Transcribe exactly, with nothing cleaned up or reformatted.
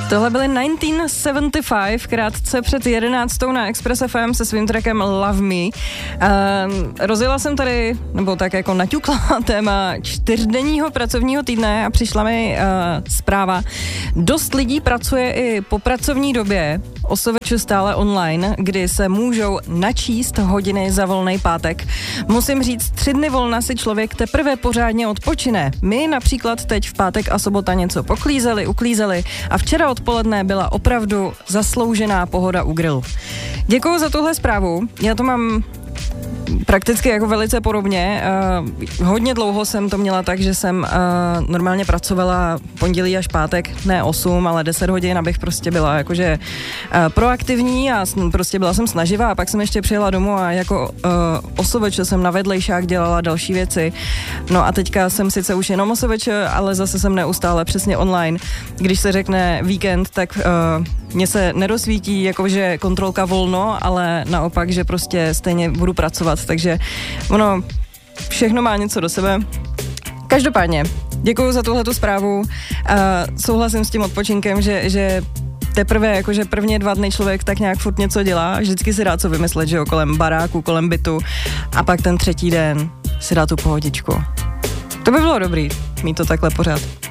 Tohle byly devatenáct set sedmdesát pět, krátce před jedenáctou na Express F M se svým trackem Love Me. Uh, rozjela jsem tady, nebo tak jako naťukla téma čtyřdenního pracovního týdne a přišla mi uh, zpráva. Dost lidí pracuje i po pracovní době, O S V Č stále online, kdy se můžou načíst hodiny za volný pátek. Musím říct, tři dny volna si člověk teprve pořádně odpočine. My například teď v pátek a sobota něco poklízeli, uklízeli a včera odpoledne byla opravdu zasloužená pohoda u grilu. Děkuju za tuhle zprávu. Já to mám prakticky jako velice podobně. Uh, hodně dlouho jsem to měla tak, že jsem uh, normálně pracovala pondělí až pátek, ne osm, ale deset hodin, abych prostě byla jakože uh, proaktivní a sn- prostě byla jsem snaživá a pak jsem ještě přijela domů a jako uh, O S V Č jsem na vedlejšák dělala další věci. No a teďka jsem sice už jenom O S V Č, ale zase jsem neustále přesně online. Když se řekne víkend, tak uh, mně se nerozsvítí jakože kontrolka volno, ale naopak, že prostě stejně budu pracovat, takže ono všechno má něco do sebe. Každopádně, děkuju za tuhletu zprávu. Uh, souhlasím s tím odpočinkem, že, že teprve jakože prvně dva dny člověk tak nějak furt něco dělá, vždycky si dá co vymyslet, že jo, kolem baráku, kolem bytu a pak ten třetí den si dá tu pohodičku. To by bylo dobrý, mít to takhle pořád.